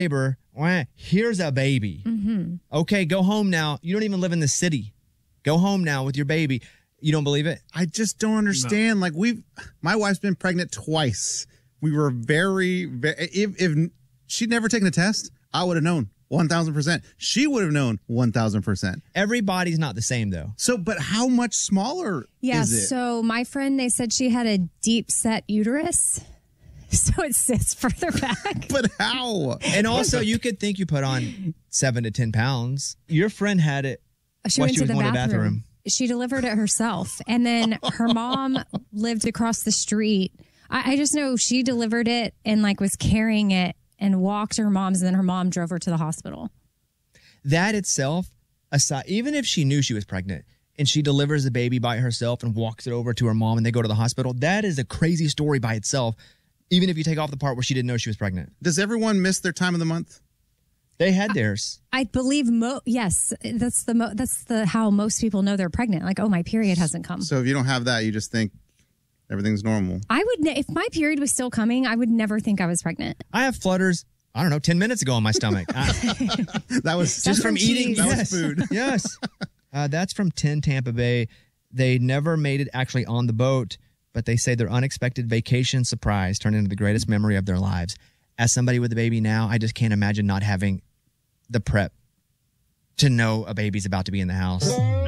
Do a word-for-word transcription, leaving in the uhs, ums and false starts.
labor. Here's a baby. Mm-hmm. Okay, go home now. You don't even live in the city. Go home now with your baby. You don't believe it? I just don't understand. No. Like we've, my wife's been pregnant twice. We were very, very if, if she'd never taken a test, I would have known one thousand percent. She would have known one thousand percent. Everybody's not the same, though. So, but how much smaller yeah, is it? So my friend, they said she had a deep set uterus. So it sits further back. But how? And also, you could think you put on seven to ten pounds. Your friend had it she while went she to was the going bathroom. to the bathroom. She delivered it herself. And then her mom lived across the street. I, I just know she delivered it and like was carrying it and walked her mom's. And then her mom drove her to the hospital. That itself, aside, even if she knew she was pregnant and she delivers the baby by herself and walks it over to her mom and they go to the hospital, that is a crazy story by itself. Even if you take off the part where she didn't know she was pregnant. Does everyone miss their time of the month? They had theirs. I believe mo. Yes, that's the mo- that's the how most people know they're pregnant. Like, oh, my period hasn't come. So if you don't have that, you just think everything's normal. I would ne- if my period was still coming, I would never think I was pregnant. I have flutters. I don't know, ten minutes ago in my stomach. I, that was just that's from eating. That yes, was food. Yes, uh, that's from ten Tampa Bay. They never made it actually on the boat. But they say their unexpected vacation surprise turned into the greatest memory of their lives. As somebody with a baby now, I just can't imagine not having the prep to know a baby's about to be in the house.